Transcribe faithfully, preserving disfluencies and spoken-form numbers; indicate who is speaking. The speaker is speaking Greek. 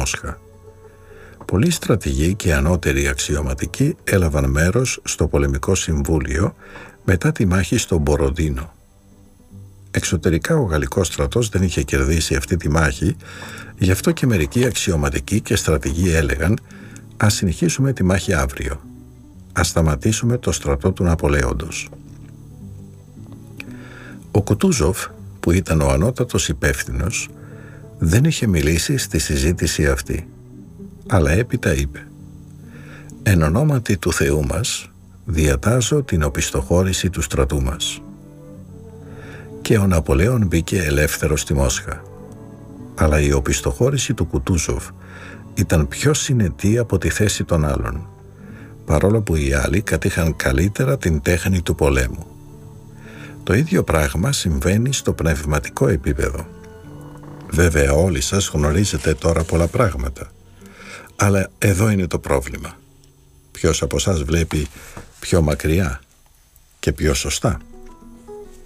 Speaker 1: Μόσχα. Πολλοί στρατηγοί και ανώτεροι αξιωματικοί έλαβαν μέρος στο πολεμικό συμβούλιο μετά τη μάχη στο Μποροντίνο. Εξωτερικά ο γαλλικός στρατός δεν είχε κερδίσει αυτή τη μάχη, γι' αυτό και μερικοί αξιωματικοί και στρατηγοί έλεγαν «Ας συνεχίσουμε τη μάχη αύριο. Ας σταματήσουμε το στρατό του Ναπολέοντος». Ο Κουτούζοφ, που ήταν ο ανώτατος υπεύθυνος, δεν είχε μιλήσει στη συζήτηση αυτή, αλλά έπειτα είπε «Εν ονόματι του Θεού μας, διατάζω την οπισθοχώρηση του στρατού μας». Και ο Ναπολέον μπήκε ελεύθερος στη Μόσχα. Αλλά η οπισθοχώρηση του Κουτούζοφ ήταν πιο συνετή από τη θέση των άλλων, παρόλο που οι άλλοι κατήχαν καλύτερα την τέχνη του πολέμου. Το ίδιο πράγμα συμβαίνει στο πνευματικό επίπεδο. Βέβαια όλοι σας γνωρίζετε τώρα πολλά πράγματα, αλλά εδώ είναι το πρόβλημα. Ποιος από εσάς βλέπει πιο μακριά και πιο σωστά?